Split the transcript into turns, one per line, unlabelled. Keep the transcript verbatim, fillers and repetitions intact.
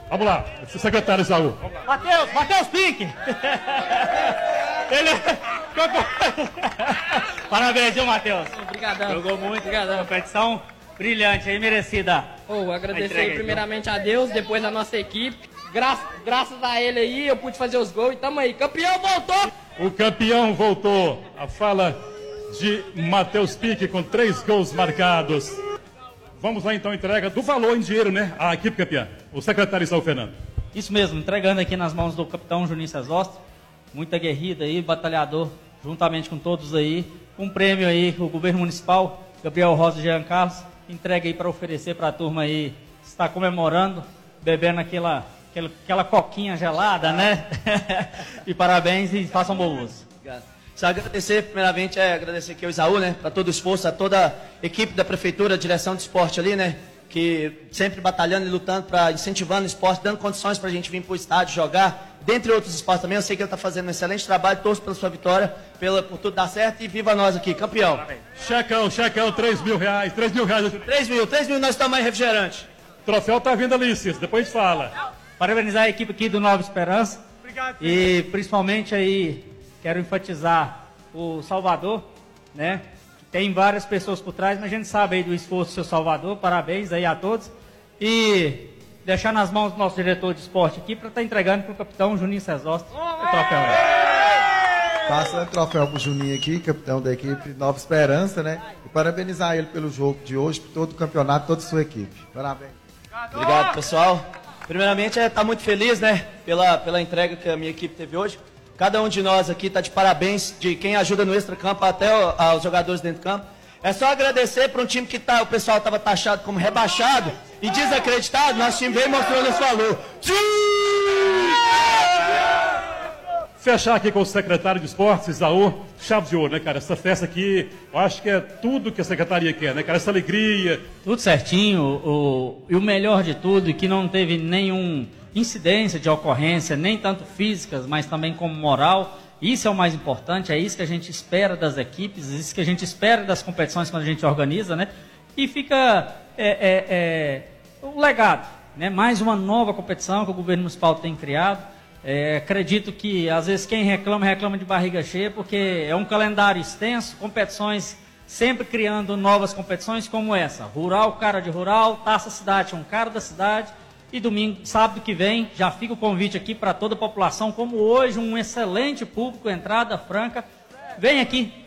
Vamos lá, secretário Isaú.
Matheus, Matheus Pique. Ele... Parabéns, viu, Matheus?
Obrigadão.
Jogou muito.
Obrigadão.
Competição brilhante aí, merecida.
Oh, agradecer
Entrega aí,
primeiramente a Deus, depois a nossa equipe. Gra graças a ele aí, eu pude fazer os gols e tamo aí. Campeão voltou!
O campeão voltou. A fala de Matheus Pique com três gols marcados. Vamos lá então, entrega do valor em dinheiro, né? A equipe campeã. O secretário Isaú Fernando.
Isso mesmo, entregando aqui nas mãos do capitão Juninho Cesostre. Muito aguerrido aí, batalhador, juntamente com todos aí. Um prêmio aí, o governo municipal, Gabriel Rosa e Jean Carlos, entrega aí para oferecer para a turma aí, está comemorando, bebendo aquela, aquela, aquela coquinha gelada, né? E parabéns e façam bom uso.
Obrigado. Só agradecer, primeiramente, é agradecer aqui ao Isaú, né, para todo o esforço, a toda a equipe da prefeitura, a direção de esporte ali, né, que sempre batalhando e lutando, para incentivando o esporte, dando condições para a gente vir para o estádio jogar, dentre outros esportes também. Eu sei que ele está fazendo um excelente trabalho, torço pela sua vitória, pela, por tudo dar certo, e viva nós aqui, campeão.
Checão, checão, três mil reais, três mil reais.
três mil, três mil nós estamos aí, refrigerante.
O troféu tá vindo ali, Cícero, depois a gente fala.
Parabenizar a equipe aqui do Nova Esperança. Obrigado. E principalmente aí, quero enfatizar o Salvador, né? Tem várias pessoas por trás, mas a gente sabe aí do esforço do seu Salvador. Parabéns aí a todos. E deixar nas mãos do nosso diretor de esporte aqui para estar tá entregando para o capitão Juninho Cesostre o troféu.
Passa o troféu pro Juninho aqui, capitão da equipe Nova Esperança, né? E parabenizar ele pelo jogo de hoje, por todo o campeonato, toda a sua equipe. Parabéns.
Obrigado, pessoal. Primeiramente, é estar tá muito feliz, né, pela, pela entrega que a minha equipe teve hoje. Cada um de nós aqui está de parabéns, de quem ajuda no extra-campo até o, aos jogadores dentro do campo. É só agradecer para um time que tá, o pessoal estava taxado como rebaixado e desacreditado. Nosso time veio mostrando esse valor.
Fechar aqui com o secretário de esportes, Isaú, chave de ouro, né, cara? Essa festa aqui, eu acho que é tudo que a secretaria quer, né, cara? Essa alegria.
Tudo certinho, o, e o melhor de tudo, que não teve nenhum incidência de ocorrência, nem tanto físicas, mas também como moral. Isso é o mais importante, é isso que a gente espera das equipes, é isso que a gente espera das competições quando a gente organiza, né? E fica é, é, é, um legado, né? Mais uma nova competição que o governo municipal tem criado. É, acredito que às vezes quem reclama, reclama de barriga cheia, porque é um calendário extenso, competições, sempre criando novas competições como essa. Rural, cara de rural, Taça Cidade, um cara da cidade. E domingo, sábado que vem, já fica o convite aqui para toda a população, como hoje um excelente público, entrada franca. Vem aqui,